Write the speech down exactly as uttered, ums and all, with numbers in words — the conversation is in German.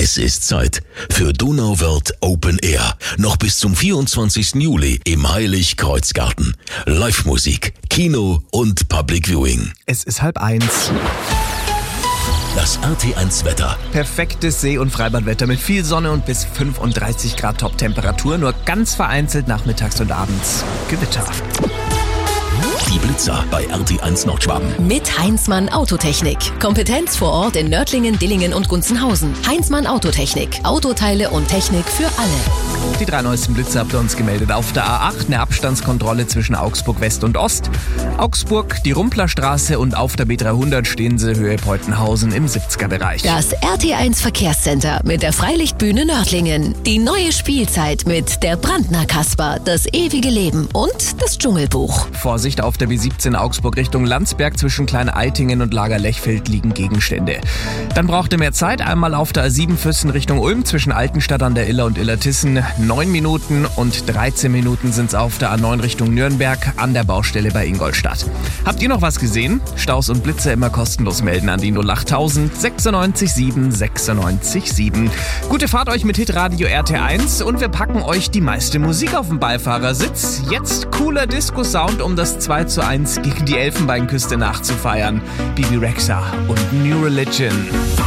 Es ist Zeit für Donauwörth Open Air. Noch bis zum vierundzwanzigsten Juli im Heilig-Kreuz-Garten. Live-Musik, Kino und Public Viewing. Es ist halb eins. Das R T eins Wetter. Perfektes See- und Freibadwetter mit viel Sonne und bis fünfunddreißig Grad Top-Temperatur. Nur ganz vereinzelt nachmittags und abends Gewitter. Die Blitzer bei R T eins Nordschwaben. Mit Heinzmann Autotechnik. Kompetenz vor Ort in Nördlingen, Dillingen und Gunzenhausen. Heinzmann Autotechnik. Autoteile und Technik für alle. Die drei neuesten Blitze habt ihr uns gemeldet. Auf der A acht eine Abstandskontrolle zwischen Augsburg West und Ost. Augsburg, die Rumplerstraße und auf der B dreihundert stehen sie Höhe Peutenhausen im siebziger-Bereich. Das R T eins Verkehrscenter mit der Freilichtbühne Nördlingen. Die neue Spielzeit mit der Brandner Kasper, das ewige Leben und das Dschungelbuch. Vorsicht, auf der B siebzehn Augsburg Richtung Landsberg zwischen Klein-Eitingen und Lager-Lechfeld liegen Gegenstände. Dann braucht ihr mehr Zeit. Einmal auf der A sieben Füssen Richtung Ulm zwischen Altenstadt an der Iller und Illertissen. neun Minuten und dreizehn Minuten sind es auf der A neun Richtung Nürnberg an der Baustelle bei Ingolstadt. Habt ihr noch was gesehen? Staus und Blitze immer kostenlos melden an die null achttausend sechsundneunzig sieben sechsundneunzig sieben. Gute Fahrt euch mit Hitradio R T eins und wir packen euch die meiste Musik auf den Beifahrersitz. Jetzt cooler Disco-Sound, um das zwei zu eins gegen die Elfenbeinküste nachzufeiern. Bibi Rexha und New Religion.